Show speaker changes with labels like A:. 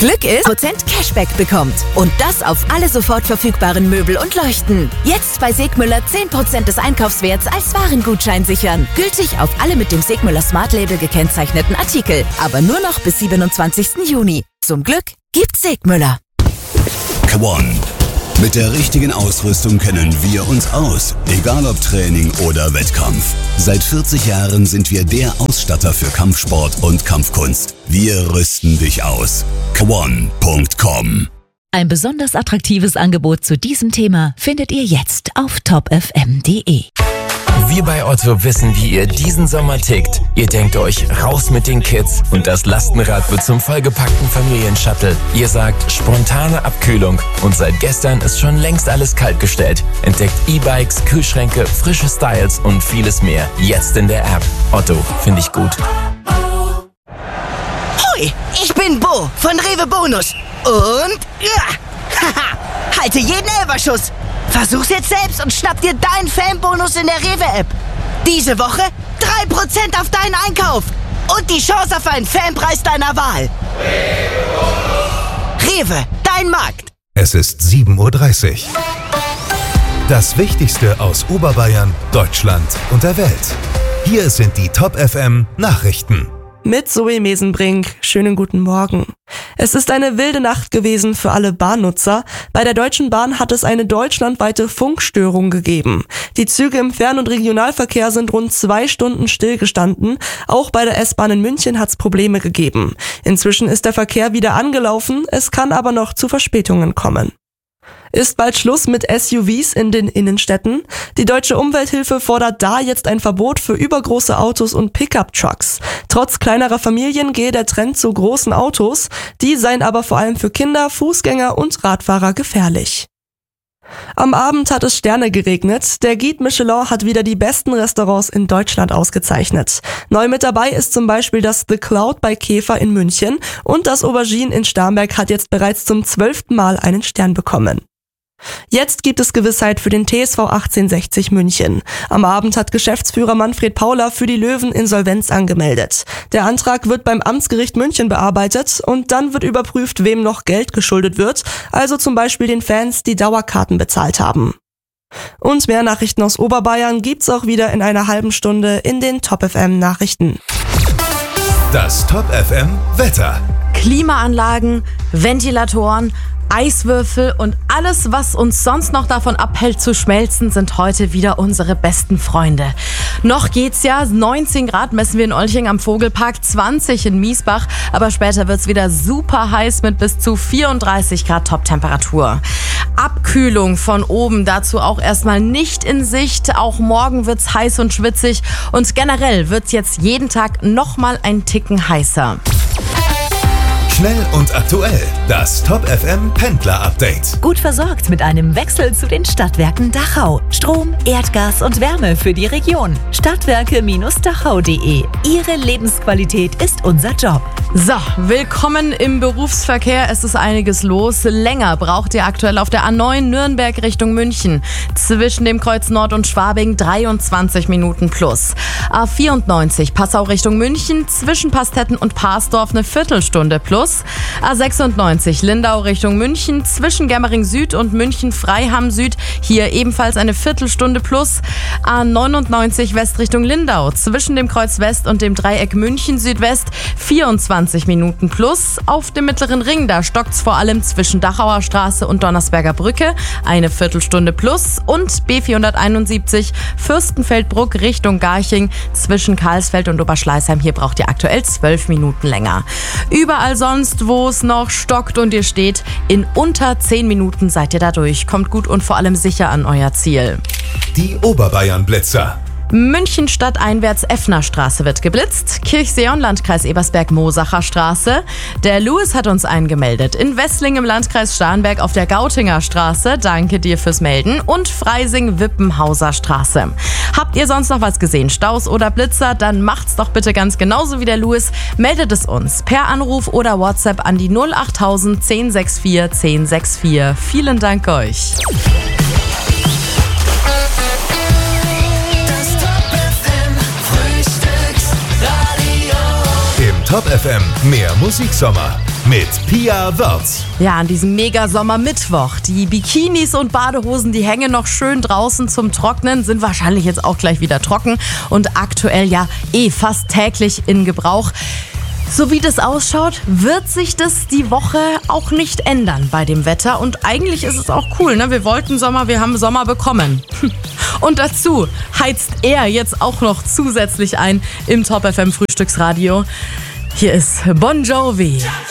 A: Glück ist, Prozent Cashback bekommt. Und das auf alle sofort verfügbaren Möbel und Leuchten. Jetzt bei Segmüller 10% des Einkaufswerts als Warengutschein sichern. Gültig auf alle mit dem Segmüller Smart Label gekennzeichneten Artikel. Aber nur noch bis 27. Juni. Zum Glück gibt's Segmüller.
B: Kwon. Mit der richtigen Ausrüstung kennen wir uns aus, egal ob Training oder Wettkampf. Seit 40 Jahren sind wir der Ausstatter für Kampfsport und Kampfkunst. Wir rüsten dich aus. Kwon.com.
C: Ein besonders attraktives Angebot zu diesem Thema findet ihr jetzt auf topfm.de.
D: Wir bei Otto wissen, wie ihr diesen Sommer tickt. Ihr denkt euch, raus mit den Kids und das Lastenrad wird zum vollgepackten Familienshuttle. Ihr sagt, spontane Abkühlung und seit gestern ist schon längst alles kaltgestellt. Entdeckt E-Bikes, Kühlschränke, frische Styles und vieles mehr. Jetzt in der App. Otto, finde ich gut.
E: Hoi, ich bin Bo von Rewe Bonus. Und halte jeden Elferschuss. Versuch's jetzt selbst und schnapp dir deinen Fanbonus in der Rewe-App. Diese Woche 3% auf deinen Einkauf und die Chance auf einen Fanpreis deiner Wahl. Rewe, dein Markt.
F: Es ist 7:30 Uhr. Das Wichtigste aus Oberbayern, Deutschland und der Welt. Hier sind die Top FM Nachrichten.
G: Mit Zoe Mesenbrink. Schönen guten Morgen. Es ist eine wilde Nacht gewesen für alle Bahnnutzer. Bei der Deutschen Bahn hat es eine deutschlandweite Funkstörung gegeben. Die Züge im Fern- und Regionalverkehr sind rund 2 Stunden stillgestanden. Auch bei der S-Bahn in München hat es Probleme gegeben. Inzwischen ist der Verkehr wieder angelaufen. Es kann aber noch zu Verspätungen kommen. Ist bald Schluss mit SUVs in den Innenstädten? Die Deutsche Umwelthilfe fordert da jetzt ein Verbot für übergroße Autos und Pickup-Trucks. Trotz kleinerer Familien gehe der Trend zu großen Autos. Die seien aber vor allem für Kinder, Fußgänger und Radfahrer gefährlich. Am Abend hat es Sterne geregnet. Der Guide Michelin hat wieder die besten Restaurants in Deutschland ausgezeichnet. Neu mit dabei ist zum Beispiel das The Cloud bei Käfer in München und das Aubergine in Starnberg hat jetzt bereits zum 12. Mal einen Stern bekommen. Jetzt gibt es Gewissheit für den TSV 1860 München. Am Abend hat Geschäftsführer Manfred Pauler für die Löwen Insolvenz angemeldet. Der Antrag wird beim Amtsgericht München bearbeitet und dann wird überprüft, wem noch Geld geschuldet wird, also zum Beispiel den Fans, die Dauerkarten bezahlt haben. Und mehr Nachrichten aus Oberbayern gibt's auch wieder in einer halben Stunde in den Top FM Nachrichten.
F: Das Top FM Wetter.
H: Klimaanlagen, Ventilatoren, Eiswürfel und alles, was uns sonst noch davon abhält zu schmelzen, sind heute wieder unsere besten Freunde. Noch geht's ja, 19 Grad messen wir in Olching am Vogelpark, 20 in Miesbach, aber später wird's wieder super heiß mit bis zu 34 Grad Toptemperatur. Abkühlung von oben, dazu auch erstmal nicht in Sicht. Auch morgen wird's heiß und schwitzig und generell wird's jetzt jeden Tag nochmal ein Ticken heißer.
F: Schnell und aktuell. Das Top FM Pendler Update.
C: Gut versorgt mit einem Wechsel zu den Stadtwerken Dachau. Strom, Erdgas und Wärme für die Region. Stadtwerke-dachau.de. Ihre Lebensqualität ist unser Job.
H: So, willkommen im Berufsverkehr. Es ist einiges los. Länger braucht ihr aktuell auf der A9 Nürnberg Richtung München. Zwischen dem Kreuz Nord und Schwabing 23 Minuten plus. A94 Passau Richtung München. Zwischen Pastetten und Parsdorf eine Viertelstunde plus. A96 Lindau Richtung München. Zwischen Germering Süd und München Freiham Süd. Hier ebenfalls eine Viertelstunde plus. A99 West Richtung Lindau. Zwischen dem Kreuz West und dem Dreieck München Südwest 24 Minuten plus. Auf dem Mittleren Ring, da stockt's vor allem zwischen Dachauer Straße und Donnersberger Brücke. Eine Viertelstunde plus. Und B471 Fürstenfeldbruck Richtung Garching. Zwischen Karlsfeld und Oberschleißheim. Hier braucht ihr aktuell 12 Minuten länger. Überall sonst, wo es noch stockt und ihr steht, in unter 10 Minuten seid ihr da durch. Kommt gut und vor allem sicher an euer Ziel.
F: Die Oberbayern-Blitzer.
H: München stadteinwärts Effnerstraße wird geblitzt. Kirchsee und Landkreis Ebersberg-Mosacher Straße. Der Louis hat uns eingemeldet. In Wessling im Landkreis Starnberg auf der Gautinger Straße. Danke dir fürs Melden. Und Freising-Wippenhauser Straße. Habt ihr sonst noch was gesehen? Staus oder Blitzer? Dann macht's doch bitte ganz genauso wie der Louis. Meldet es uns per Anruf oder WhatsApp an die 08000 1064 1064. Vielen Dank euch.
F: Top FM, mehr Musiksommer. mit Pia Wörz.
H: Ja, an diesem Mega-Sommer-Mittwoch. Die Bikinis und Badehosen, die hängen noch schön draußen zum Trocknen, sind wahrscheinlich jetzt auch gleich wieder trocken und aktuell ja fast täglich in Gebrauch. So wie das ausschaut, wird sich das die Woche auch nicht ändern bei dem Wetter. Und eigentlich ist es auch cool, ne? Wir wollten Sommer, wir haben Sommer bekommen. Und dazu heizt er jetzt auch noch zusätzlich ein im Top FM Frühstücksradio. Hier ist Bon Jovi.